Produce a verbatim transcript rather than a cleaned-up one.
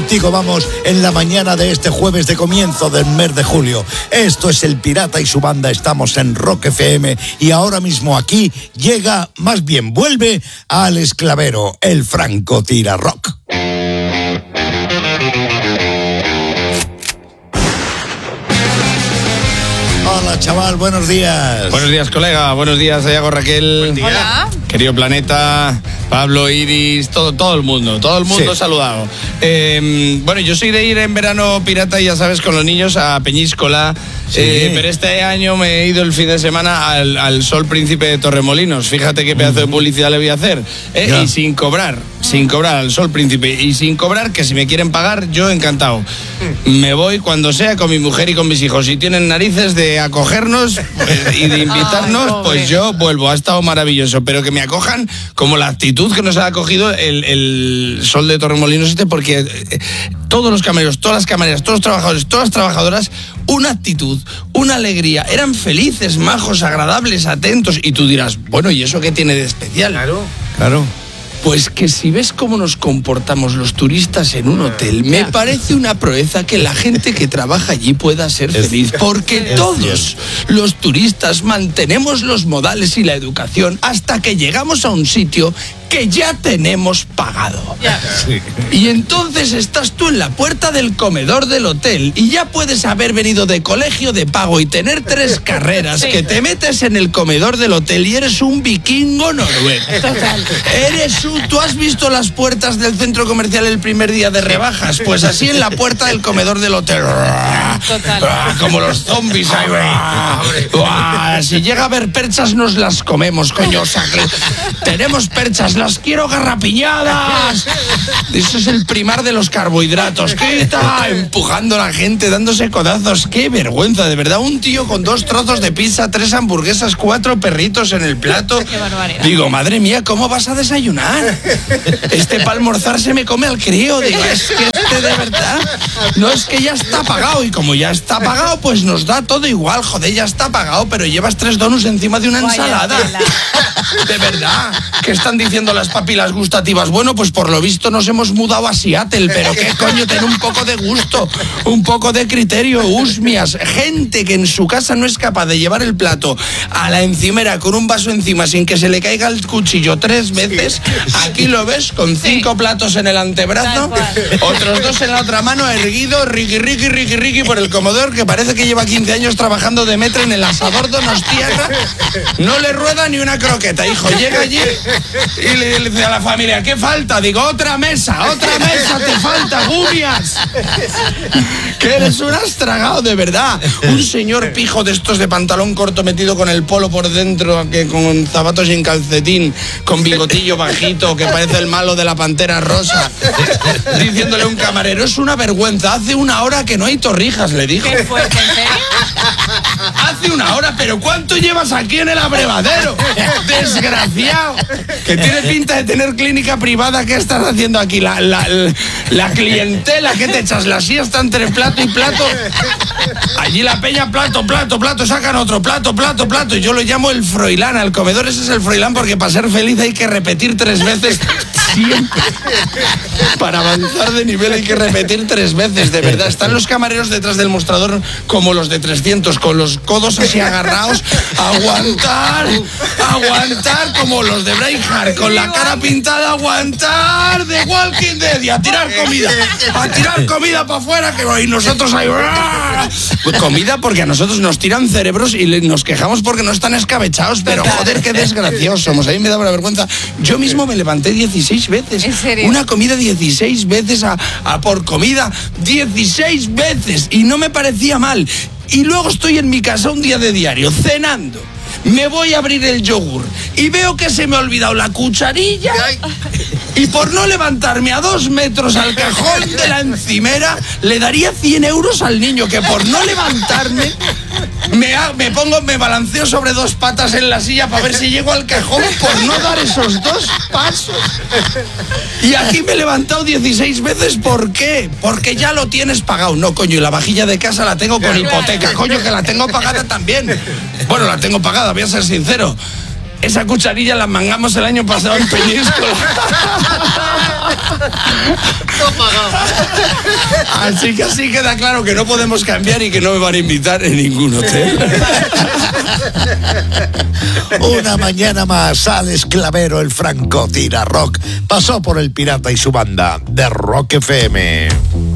contigo vamos en la mañana de este jueves de comienzo del mes de julio. Esto es El Pirata y su banda, estamos en Rock F M y ahora mismo aquí llega, más bien vuelve, Alex Clavero, el Franco Tira Rock. Hola, chaval, buenos días. Buenos días, colega. Buenos días, Ayago, Raquel. Buen día. Hola. Querido Planeta, Pablo, Iris, todo, todo el mundo, todo el mundo Sí. saludado. Eh, bueno, yo soy de ir en verano pirata, ya sabes, con los niños a Peñíscola. Sí. Eh, pero este año me he ido el fin de semana al, al Sol Príncipe de Torremolinos. Fíjate qué pedazo de publicidad le voy a hacer. Eh, Ya. y sin cobrar, sin cobrar al Sol Príncipe. Y sin cobrar, que si me quieren pagar, yo encantado. Me voy cuando sea con mi mujer y con mis hijos. Si tienen narices de acogernos pues, y de invitarnos, Ay, pobre. pues yo vuelvo. Ha estado maravilloso. Pero que me acojan como la actitud que nos ha acogido el, el Sol de Torremolinos este, porque eh, todos los camareros, todas las camareras, todos los trabajadores, todas las trabajadoras, una actitud, una alegría. Eran felices, majos, agradables, atentos. Y tú dirás, bueno, ¿y eso qué tiene de especial? Claro. Claro. Pues que si ves cómo nos comportamos los turistas en un hotel, me parece una proeza que la gente que trabaja allí pueda ser Es feliz, cierto. porque Es todos los turistas mantenemos los modales y la educación hasta que llegamos a un sitio que ya tenemos pagado. Ya. Sí. Y entonces estás tú en la puerta del comedor del hotel y ya puedes haber venido de colegio de pago y tener tres carreras, Sí. que te metes en el comedor del hotel y eres un vikingo noruego. Total. Eres un... ¿Tú has visto las puertas del centro comercial el primer día de rebajas? Pues así en la puerta del comedor del hotel. Total. Como los zombies ahí. Buah, si llega a haber perchas nos las comemos, coño. O sea, que tenemos perchas, las quiero garrapiñadas. Eso es el primar de los carbohidratos. Quita, empujando a la gente, dándose codazos. Qué vergüenza, de verdad. Un tío con dos trozos de pizza, tres hamburguesas, cuatro perritos en el plato. Qué barbaridad. Digo, madre mía, ¿cómo vas a desayunar? Este para almorzar se me come al crío. Digo, es que este de verdad. No, es que ya está pagado. Y como ya está pagado, pues nos da todo igual. Joder, ya está pagado, pero llevas tres donuts encima de una Vaya ensalada. tela. De verdad. ¿Qué están diciendo las papilas gustativas? Bueno, pues por lo visto nos hemos mudado a Seattle, pero qué coño, ten un poco de gusto, un poco de criterio, usmias. Gente que en su casa no es capaz de llevar el plato a la encimera con un vaso encima sin que se le caiga el cuchillo tres veces. Aquí lo ves con cinco platos en el antebrazo, Tal cual. otros dos en la otra mano, erguido, riqui, riqui, riqui, riqui por el comedor, que parece que lleva quince años trabajando de metro en el asador donostiarra. No le rueda ni una croqueta, hijo. Llega allí y le, le dice a la familia, ¿qué falta? Digo, otra mesa, otra mesa, te falta, gubias. Que eres un astragado, de verdad. Un señor pijo de estos de pantalón corto metido con el polo por dentro, que con zapatos sin calcetín, con bigotillo bajito, que parece el malo de la Pantera Rosa, diciéndole a un camarero, es una vergüenza, hace una hora que no hay torrijas, le dijo. Qué fuerte, ¿en serio? Hace una hora, pero ¿cuánto llevas aquí en el abrevadero? Desgraciado. Que tiene pinta de tener clínica privada. ¿Qué estás haciendo aquí? La, la, la clientela, ¿qué te echas? La siesta entre plato y plato. Allí la peña, plato, plato, plato, sacan otro, plato, plato, plato. Y yo lo llamo el Froilán. Al comedor ese es el Froilán, porque para ser feliz hay que repetir tres veces siempre. Para avanzar de nivel hay que repetir tres veces, de verdad. Están los camareros detrás del mostrador como los de trescientos, con los codos así agarrados. Aguantar, aguantar, como los de Braveheart, con la cara pintada, aguantar de Walking Dead y a tirar comida, a tirar comida para afuera, que y nosotros ahí... Pues comida porque a nosotros nos tiran cerebros y le- nos quejamos porque no están escabechados, pero joder, qué desgraciosos somos. A mí me da una vergüenza. Yo mismo me levanté dieciséis veces. ¿En serio? Una comida dieciséis veces a, a por comida, dieciséis veces, y no me parecía mal. Y luego estoy en mi casa un día de diario, cenando. Me voy a abrir el yogur y veo que se me ha olvidado la cucharilla. Y por no levantarme a dos metros al cajón de la encimera, le daría cien euros al niño, que por no levantarme me, ha- me pongo, me balanceo sobre dos patas en la silla para ver si llego al cajón por no dar esos dos pasos. Y aquí me he levantado dieciséis veces. ¿Por qué? Porque ya lo tienes pagado. No, coño, y la vajilla de casa la tengo con hipoteca. Coño, que la tengo pagada también. Bueno, la tengo pagada, voy a ser sincero. Esa cucharilla la mangamos el año pasado en Peñíscola. Todo pagado. Así que así queda claro que no podemos cambiar y que no me van a invitar en ningún hotel. Una mañana más, Alex Clavero, el franco tira rock, pasó por el Pirata y su banda de Rock F M.